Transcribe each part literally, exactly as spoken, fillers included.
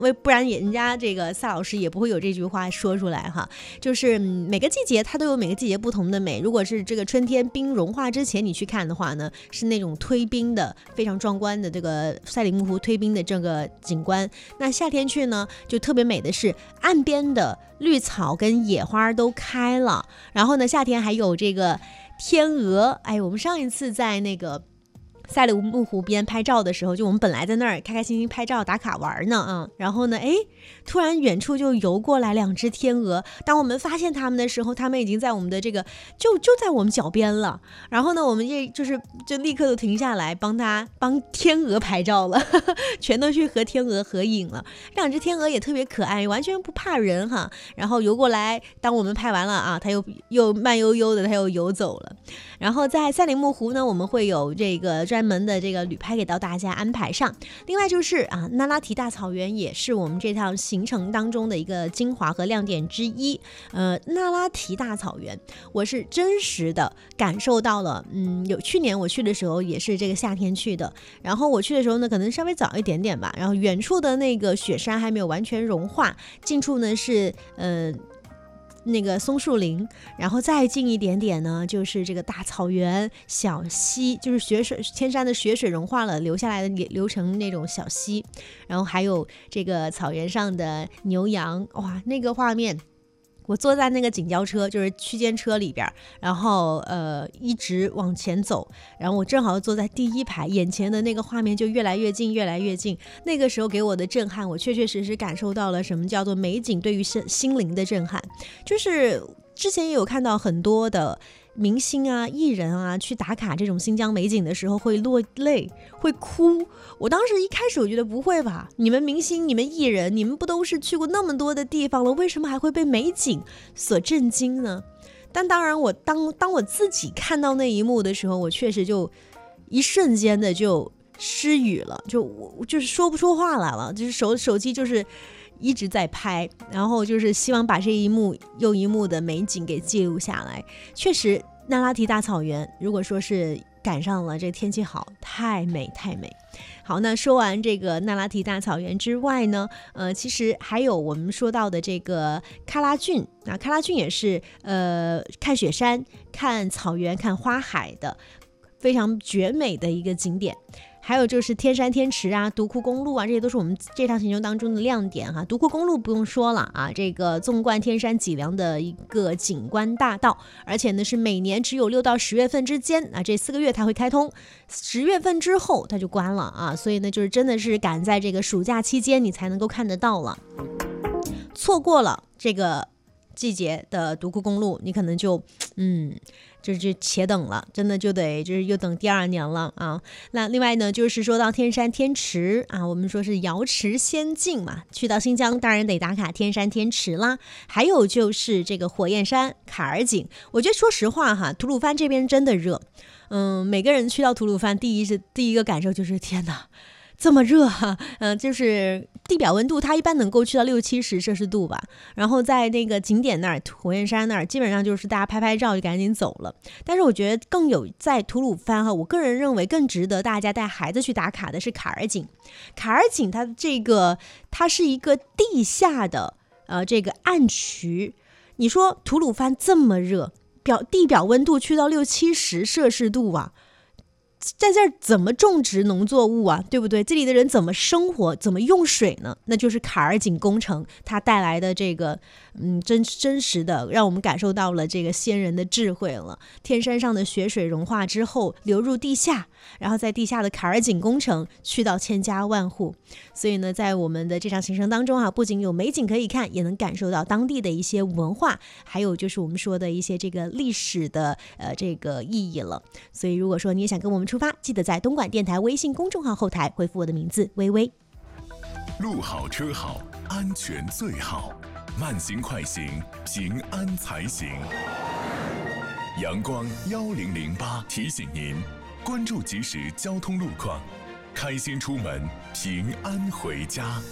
为不然人家这个萨老师也不会有这句话说出来哈。就是每个季节它都有每个季节不同的美。如果是这个春天冰融化之前你去看的话呢，是那种推冰的非常壮观的这个赛里木湖推冰的这个景观。那夏天去呢，就特别美的是岸边的绿草跟野花都开了，然后呢夏天还有这个天鹅。哎，我们上一次在那个赛里木湖边拍照的时候，就我们本来在那儿开开心心拍照打卡玩呢，嗯，然后呢，哎，突然远处就游过来两只天鹅。当我们发现它们的时候，它们已经在我们的这个就就在我们脚边了。然后呢，我们也就是就立刻就停下来帮它帮天鹅拍照了，呵呵，全都去和天鹅合影了。两只天鹅也特别可爱，完全不怕人哈。然后游过来，当我们拍完了啊，它又又慢悠悠的，它又游走了。然后在赛里木湖呢，我们会有这个专门的这个旅拍给到大家安排上。另外就是啊，那拉提大草原也是我们这趟行程当中的一个精华和亮点之一。呃，那拉提大草原，我是真实的感受到了，嗯，有去年我去的时候也是这个夏天去的，然后我去的时候呢，可能稍微早一点点吧，然后远处的那个雪山还没有完全融化，近处呢是呃。那个松树林，然后再近一点点呢，就是这个大草原小溪，就是雪水天山的雪水融化了流下来的流成那种小溪，然后还有这个草原上的牛羊，哇，那个画面。我坐在那个景交车，就是区间车里边，然后呃一直往前走，然后我正好坐在第一排，眼前的那个画面就越来越近，越来越近。那个时候给我的震撼，我确确实实感受到了什么叫做美景对于心灵的震撼。就是之前也有看到很多的明星啊艺人啊去打卡这种新疆美景的时候会落泪会哭，我当时一开始我觉得不会吧，你们明星你们艺人你们不都是去过那么多的地方了，为什么还会被美景所震惊呢？但当然我当当我自己看到那一幕的时候，我确实就一瞬间的就失语了，就我就是说不出话来了，就是手手机就是一直在拍，然后就是希望把这一幕又一幕的美景给记录下来。确实那拉提大草原如果说是赶上了这天气好，太美太美。好，那说完这个那拉提大草原之外呢，呃，其实还有我们说到的这个喀拉峻，那喀拉峻也是呃看雪山、看草原、看花海的非常绝美的一个景点。还有就是天山天池啊、独库公路啊，这些都是我们这趟行程当中的亮点哈。独库公路不用说了啊，这个纵贯天山脊梁的一个景观大道，而且呢是每年只有六到十月份之间啊，这四个月它会开通，十月份之后它就关了啊，所以呢就是真的是赶在这个暑假期间你才能够看得到了，错过了这个季节的独库公路，你可能就嗯。就是且等了，真的就得就是又等第二年了啊。那另外呢，就是说到天山天池啊，我们说是瑶池仙境嘛，去到新疆当然得打卡天山天池啦。还有就是这个火焰山卡尔井，我觉得说实话哈，吐鲁番这边真的热，嗯，每个人去到吐鲁番，第一是第一个感受就是天哪。这么热哈、啊，嗯、呃，就是地表温度它一般能够去到六七十摄氏度吧，然后在那个景点那儿火焰山那儿，基本上就是大家拍拍照就赶紧走了。但是我觉得更有在吐鲁番哈，我个人认为更值得大家带孩子去打卡的是卡尔井。卡尔井它这个它是一个地下的呃这个暗渠，你说吐鲁番这么热，表地表温度去到六七十摄氏度啊。在这儿怎么种植农作物啊，对不对？这里的人怎么生活，怎么用水呢？那就是卡尔井工程它带来的这个嗯真真实的让我们感受到了这个先人的智慧了。天山上的雪水融化之后流入地下，然后在地下的卡尔井工程去到千家万户，所以呢在我们的这场行程当中啊，不仅有美景可以看，也能感受到当地的一些文化，还有就是我们说的一些这个历史的呃这个意义了。所以如果说你也想跟我们出发，记得在东莞电台微信公众号后台回复我的名字微微。 路好车好，安全最好，慢行快行，平安才行。阳光一零零八提醒您，关注即时交通路况，开心出门，平安回家。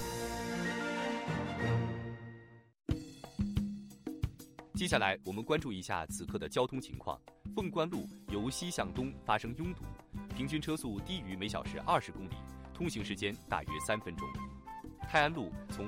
接下来我们关注一下此刻的交通情况。凤冠路由西向东发生拥堵，平均车速低于每小时二十公里，通行时间大约三分钟。 泰安路从